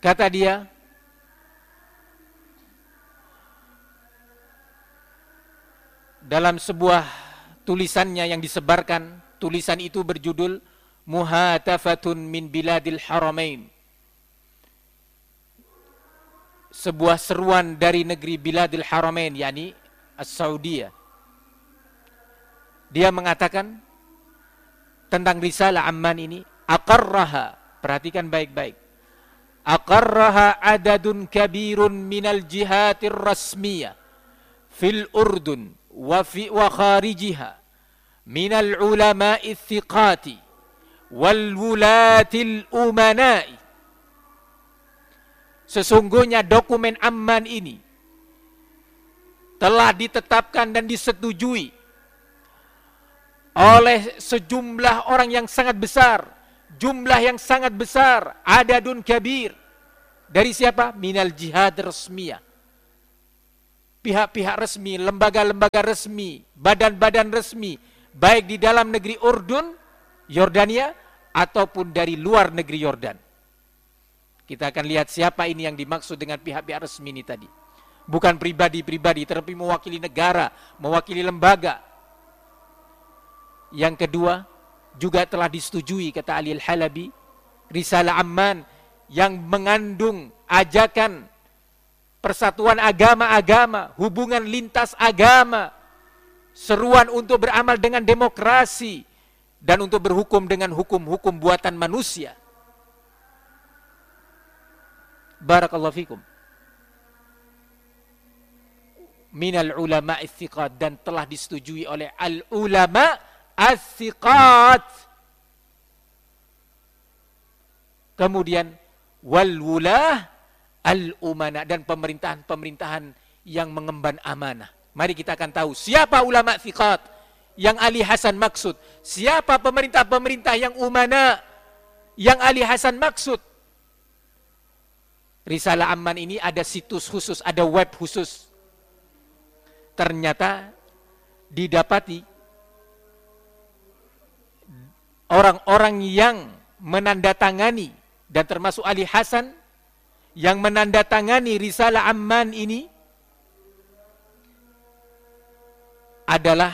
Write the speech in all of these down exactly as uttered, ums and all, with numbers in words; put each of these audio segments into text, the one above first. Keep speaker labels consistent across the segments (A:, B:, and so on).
A: Kata dia, dalam sebuah tulisannya yang disebarkan, tulisan itu berjudul Muhatafatun min Biladil Haramain. Sebuah seruan dari negeri Biladil Haramain, yakni As-Saudiyah. Dia mengatakan tentang risalah Amman ini, aqarraha, perhatikan baik-baik. Aqarraha adadun kabirun minal jihatir rasmiyah fil Urdun wa fi wa kharijiha minal ulama'i thiqati wal wulatil umana'i. Sesungguhnya dokumen Amman ini telah ditetapkan dan disetujui oleh sejumlah orang yang sangat besar, jumlah yang sangat besar, adadun kabir. Dari siapa? Minal jihad resmiyah. Pihak-pihak resmi, lembaga-lembaga resmi, badan-badan resmi, baik di dalam negeri Urdun, Yordania, ataupun dari luar negeri Yordan. Kita akan lihat siapa ini yang dimaksud dengan pihak-pihak resmi ini tadi. Bukan pribadi-pribadi, tetapi mewakili negara, mewakili lembaga. Yang kedua, juga telah disetujui, kata Ali Al-Halabi, Risalah Amman yang mengandung ajakan persatuan agama-agama, hubungan lintas agama, seruan untuk beramal dengan demokrasi, dan untuk berhukum dengan hukum-hukum buatan manusia. Barakallahu fikum. Minal ulama istiqat, dan telah disetujui oleh al-ulama as-siqat. Kemudian wal wulah al-umana, dan pemerintahan-pemerintahan yang mengemban amanah. Mari kita akan tahu siapa ulama siqat yang Ali Hasan maksud, siapa pemerintah-pemerintah yang umana yang Ali Hasan maksud. Risalah Amman ini ada situs khusus, ada web khusus. Ternyata didapati orang-orang yang menandatangani, dan termasuk Ali Hasan yang menandatangani Risalah Amman ini adalah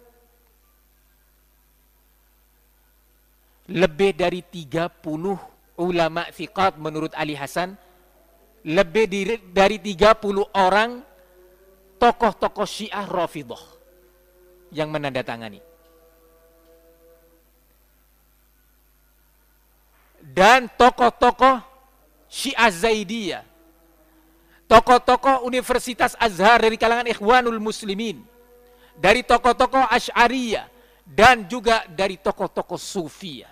A: lebih dari tiga puluh ulama thiqat menurut Ali Hasan, lebih dari tiga puluh orang tokoh-tokoh Syiah Rafidhah yang menandatangani. Dan tokoh-tokoh Syiah Zaidiyah, tokoh-tokoh Universitas Azhar dari kalangan Ikhwanul Muslimin, dari tokoh-tokoh Asy'ariyah, dan juga dari tokoh-tokoh Sufiyah,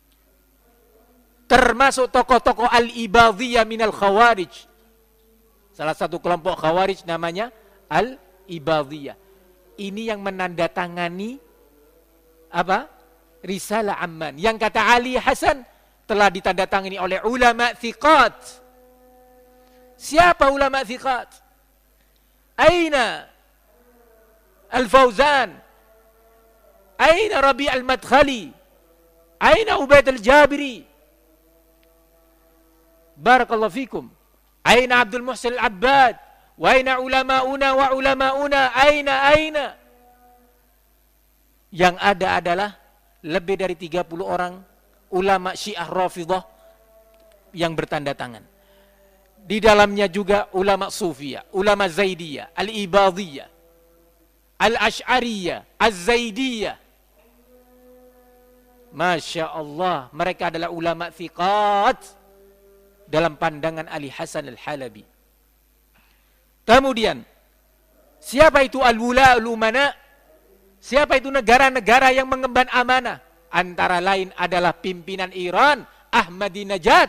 A: termasuk tokoh-tokoh Al-Ibadhiyah minal Khawarij. Salah satu kelompok Khawarij namanya Al-Ibadhiyah. Ini yang menandatangani apa? Risalah Amman, yang kata Ali Hasan telah ditandatangani oleh ulama thiqat. Siapa ulama thiqat? Aina Al-Fauzan? Aina Rabi' Al-Madkhali? Aina Ubaid Al-Jabiri? Barakallahu fikum. Aina Abdul Muhsin Al-Abbad? Wa aina ulama'una wa ulama'una? Aina, aina? Yang ada adalah lebih dari tiga puluh orang ulama Syiah Rafidhah yang bertanda tangan. Di dalamnya juga ulama Sufiyah, ulama Zaidiyah, Al-Ibadhiyah, Al-Asy'ariyah, Az-Zaidiyah. Masya Allah, mereka adalah ulama thiqat dalam pandangan Ali Hasan Al-Halabi. Kemudian, siapa itu al-wula al-umana? Siapa itu negara-negara yang mengemban amanah? Antara lain adalah pimpinan Iran, Ahmadinejad,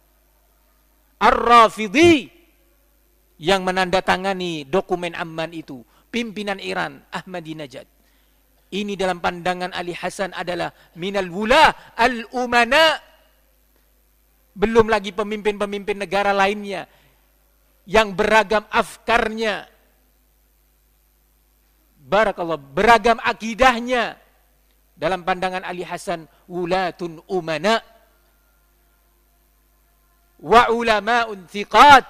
A: Ar-Rafidhi, yang menandatangani dokumen Amman itu. Pimpinan Iran, Ahmadinejad. Ini dalam pandangan Ali Hasan adalah minal wula al-umana. Belum lagi pemimpin-pemimpin negara lainnya yang beragam afkarnya, barakallah, beragam akidahnya. Dalam pandangan Ali Hasan, wulatun umana. wa ulama'un thiqat.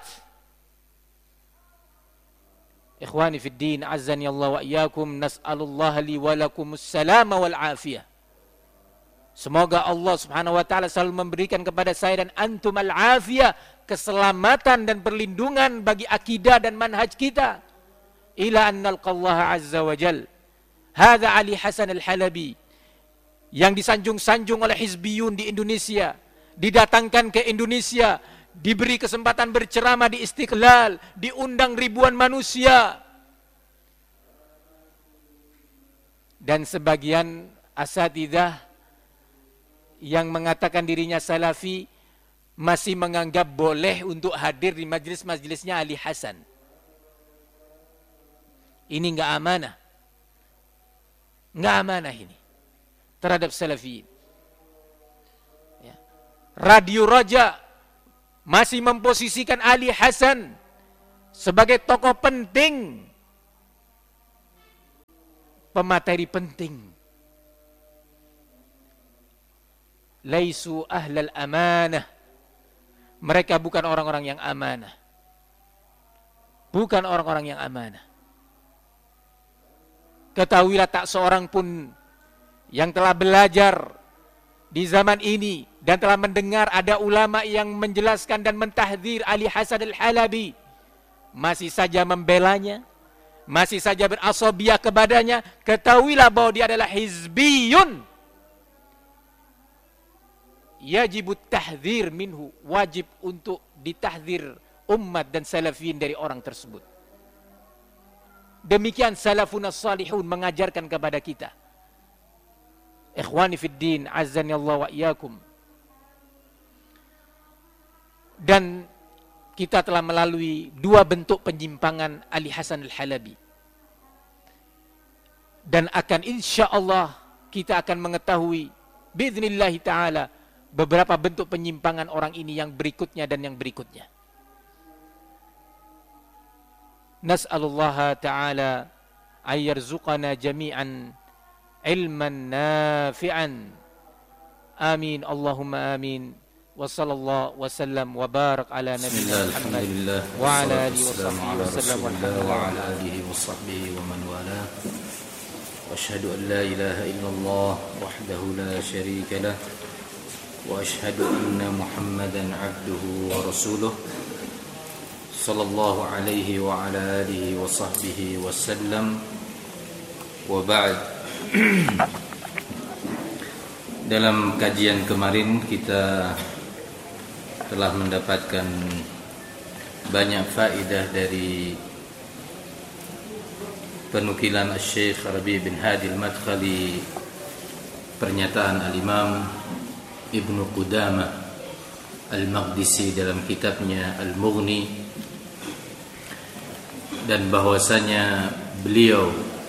A: Ikhwani fid din, azzani Allah wa iyyakum, nas'alullah li wa lakumus salama wal afiyah. Semoga Allah Subhanahu wa taala selalu memberikan kepada saya dan antum al-afiyah, keselamatan dan perlindungan bagi akidah dan manhaj kita. Ila an nalqallaha azza wa jal. Hadza Ali Hasan Al-Halabi yang disanjung-sanjung oleh hizbiyun di Indonesia, didatangkan ke Indonesia, diberi kesempatan berceramah di Istiqlal, diundang ribuan manusia. Dan sebagian asatidzah yang mengatakan dirinya salafi masih menganggap boleh untuk hadir di majelis-majelisnya Ali Hasan. Ini enggak amanah. Enggak amanah ini terhadap salafiyin. Ya. Radio Raja masih memposisikan Ali Hasan sebagai tokoh penting, pemateri penting. Laisu ahlal amanah. Mereka bukan orang-orang yang amanah. Bukan orang-orang yang amanah. Ketahuilah tak seorang pun yang telah belajar di zaman ini dan telah mendengar ada ulama yang menjelaskan dan mentahdzir Ali Hasan Al-Halabi masih saja membelanya, masih saja berasabiah kepadanya, ketahuilah bahwa dia adalah hizbiyun. Yajibut tahdzir minhu, wajib untuk ditahdzir umat dan salafin dari orang tersebut. Demikian salafun as-salihun mengajarkan kepada kita. Ikhwani fid din, azzani Allah wa iyyakum. Dan kita telah melalui dua bentuk penyimpangan Ali Hasan Al-Halabi. Dan akan insya Allah kita akan mengetahui biiznillah ta'ala beberapa bentuk penyimpangan orang ini yang berikutnya dan yang berikutnya. Nas'alullah ta'ala ayyarzuqana jami'an ilman nafi'an. Amin, Allahumma amin. Wa sallallahu wa sallam wa barak ala nabiyyina Muhammad wa ala alihi wa sahbihi wa sallam wa ala alihi wa sahbihi wa man wala. Wa asyhadu an la ilaha illallah wahdahu la syarika lah. وأشهد أن محمدا عبده ورسوله صلى الله عليه وعلى آله وصحبه وسلم وبعد. Dalam kajian kemarin kita telah mendapatkan banyak faedah dari penukilan Syekh Rabi' bin Hadi Al-Madkhali, pernyataan Al-Imam Ibnu Qudamah Al-Maqdisi dalam kitabnya Al-Mughni, dan bahwasanya beliau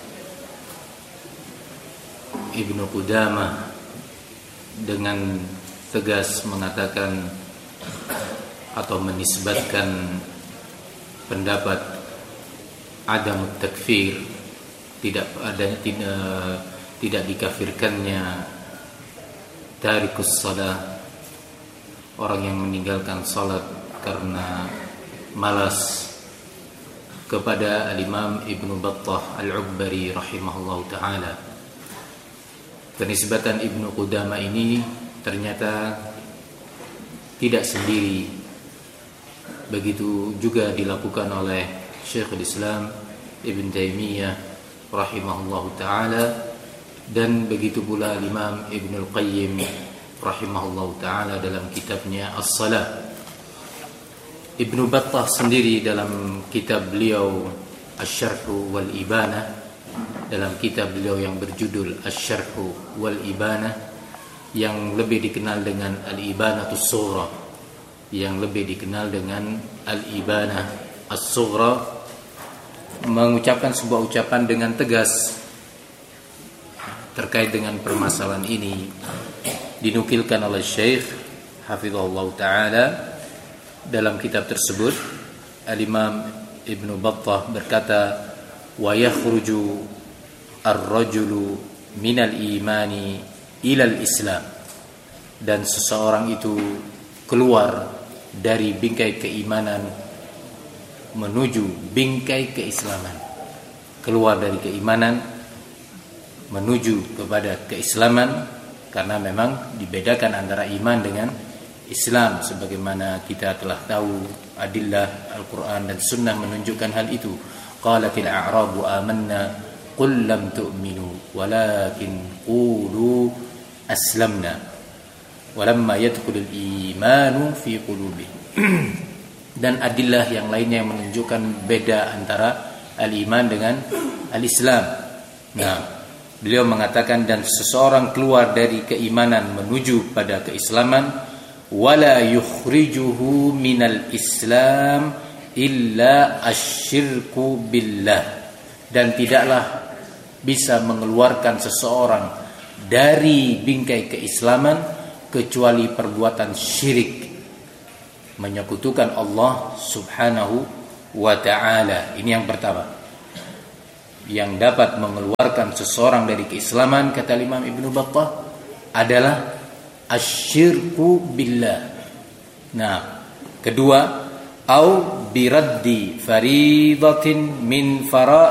A: Ibnu Qudamah dengan tegas mengatakan atau menisbatkan pendapat adam takfir, tidak ada tidak tidak dikafirkannya tarikus salat, orang yang meninggalkan salat karena malas, kepada Al-Imam Ibnu Battah Al-Ubbari rahimahullahu ta'ala. Penisbatan Ibnu Qudamah ini ternyata tidak sendiri, begitu juga dilakukan oleh Syekhul Islam Ibn Taimiyah rahimahullahu ta'ala, dan begitu pula Imam Ibnul Qayyim rahimahullahu ta'ala dalam kitabnya As-Salah. Ibnu Battah sendiri dalam kitab beliau Asy-Syarh wal Ibanah, dalam kitab beliau yang berjudul Asy-Syarh wal Ibanah, yang lebih dikenal dengan Al-Ibanatus Sughra, yang lebih dikenal dengan Al-Ibanah As-Sughra, mengucapkan sebuah ucapan dengan tegas terkait dengan permasalahan ini. Dinukilkan oleh Syekh hafizahullah ta'ala dalam kitab tersebut. Al-Imam Ibnu Battah berkata, wa yakhruju ar-rajulu minal imani ilal islam, dan seseorang itu keluar
B: dari bingkai keimanan menuju bingkai keislaman. Keluar dari keimanan menuju kepada keislaman, karena memang dibedakan antara iman dengan Islam, sebagaimana kita telah tahu adillah Al-Quran dan Sunnah menunjukkan hal itu. Qalatil a'rabu amanna qul lam tu'minu walakin qulu aslamna walamma yadkhulul imanu fi qulubihim. Dan adillah yang lainnya yang menunjukkan beda antara al-iman dengan al-Islam. Nah, beliau mengatakan, dan seseorang keluar dari keimanan menuju pada keislaman, wala yukhrijuhu minal Islam illa asyirku billah, dan tidaklah bisa mengeluarkan seseorang dari bingkai keislaman kecuali perbuatan syirik, menyekutukan Allah Subhanahu wa ta'ala. Ini yang pertama, yang dapat mengeluarkan seseorang dari keislaman, kata Imam Ibnu Battah, adalah asyirku billah. Nah, kedua, au biraddi faridatin min fara